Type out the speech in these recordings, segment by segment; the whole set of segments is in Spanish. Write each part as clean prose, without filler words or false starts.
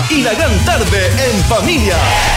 y la gran tarde en familia.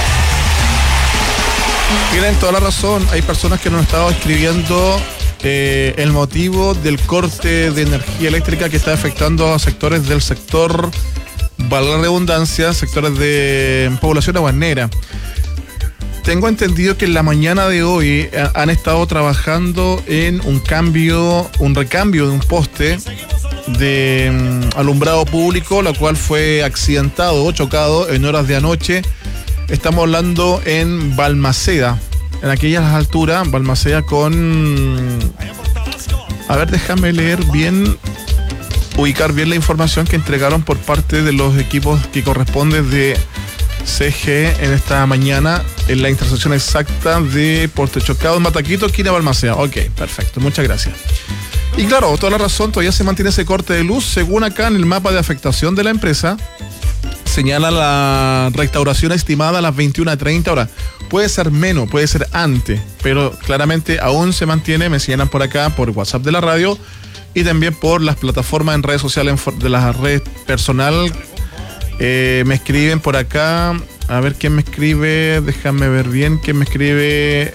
Tienen toda la razón. Hay personas que nos han estado escribiendo el motivo del corte de energía eléctrica que está afectando a sectores del sector, valga la redundancia, sectores de población aguanera. Tengo entendido que en la mañana de hoy han estado trabajando en un recambio de un poste de alumbrado público, la cual fue accidentado o chocado en horas de anoche. Estamos hablando en Balmaceda, en aquellas alturas, Balmaceda con... A ver, déjame leer bien, ubicar bien la información que entregaron por parte de los equipos que corresponden de CGE en esta mañana, en la intersección exacta de Poste Chocado en Mataquito, esquina Balmaceda. Ok, perfecto, muchas gracias. Y claro, toda la razón, todavía se mantiene ese corte de luz. Según acá en el mapa de afectación de la empresa, señala la restauración estimada a las 21:30 horas. Puede ser menos, puede ser antes, pero claramente aún se mantiene. Me señalan por acá, por WhatsApp de la radio y también por las plataformas en redes sociales de la red personal. Me escriben por acá, a ver quién me escribe, déjame ver bien quién me escribe.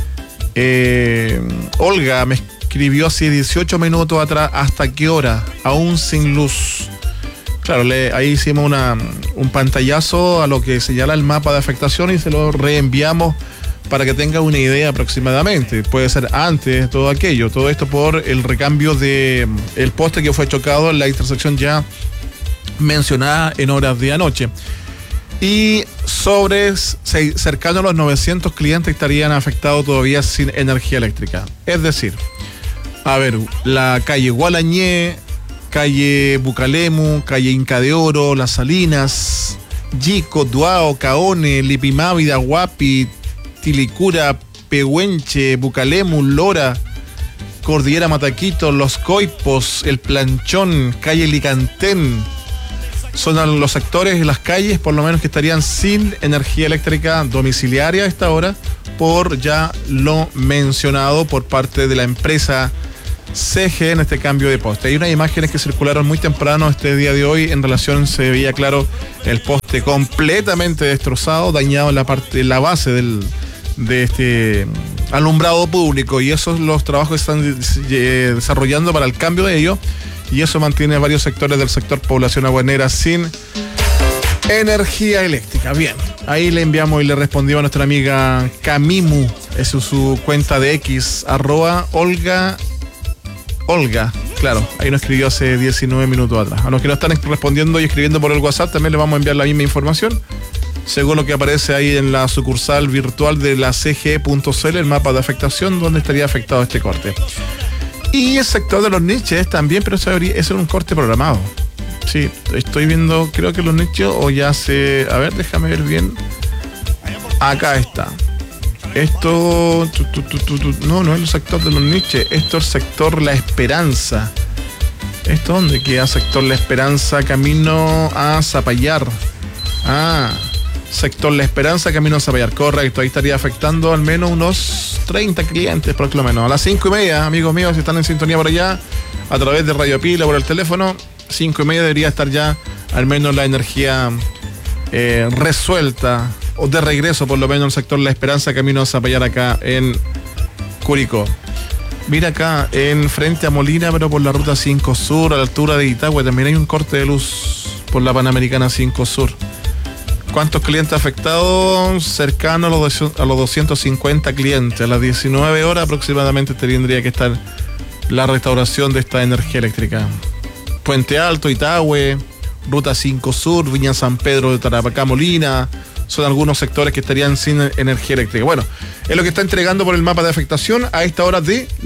Olga me escribió hace 18 minutos atrás, ¿hasta qué hora? Aún sin luz. Claro, ahí hicimos un pantallazo a lo que señala el mapa de afectación y se lo reenviamos para que tenga una idea aproximadamente. Puede ser antes, todo aquello, todo esto por el recambio de el poste que fue chocado en la intersección ya mencionada en horas de anoche. Y cercano a los 900 clientes estarían afectados todavía sin energía eléctrica. Es decir, a ver, la calle Gualañé, calle Bucalemu, calle Inca de Oro, Las Salinas, Yico, Duao, Caone, Lipimávida, Huapi, Tilicura, Pehuenche, Bucalemu, Lora, Cordillera Mataquito, Los Coipos, El Planchón, calle Licantén. Son los sectores y las calles, por lo menos, que estarían sin energía eléctrica domiciliaria a esta hora, por ya lo mencionado por parte de la empresa CGE en este cambio de poste. Hay unas imágenes que circularon muy temprano este día de hoy en relación, se veía claro el poste completamente destrozado, dañado en la base de este alumbrado público, y esos son los trabajos que están desarrollando para el cambio de ello, y eso mantiene a varios sectores del sector población aguanera sin energía eléctrica. Bien, ahí le enviamos y le respondimos a nuestra amiga Camimu, es su cuenta de X, Olga, claro, ahí nos escribió hace 19 minutos atrás. A los que nos están respondiendo y escribiendo por el WhatsApp también le vamos a enviar la misma información, según lo que aparece ahí en la sucursal virtual de la CGE.cl, el mapa de afectación, donde estaría afectado este corte. Y el sector de los niches también, pero eso es un corte programado. Sí, estoy viendo, creo que los nichos o ya se... A ver, déjame ver bien. Acá está. Esto... No es el sector de los niches. Esto es el sector La Esperanza. ¿Esto dónde queda? Sector La Esperanza, camino a Zapallar. Sector La Esperanza, camino a Zapallar. Correcto, ahí estaría afectando al menos unos 30 clientes, por lo menos. A las 5:30, amigos míos, si están en sintonía por allá, a través de Radio Pila, por el teléfono, 5:30 debería estar ya al menos la energía resuelta, o de regreso por lo menos el sector La Esperanza, camino a Zapallar acá en Curicó. Mira acá, en frente a Molina, pero por la ruta 5 Sur, a la altura de Itagüe, también hay un corte de luz por la Panamericana 5 Sur. ¿Cuántos clientes afectados? Cercano a los 250 clientes. A las 19 horas aproximadamente tendría que estar la restauración de esta energía eléctrica. Puente Alto, Itagüe, Ruta 5 Sur, Viña San Pedro de Tarapacá, Molina, son algunos sectores que estarían sin energía eléctrica. Bueno, es lo que está entregando por el mapa de afectación a esta hora de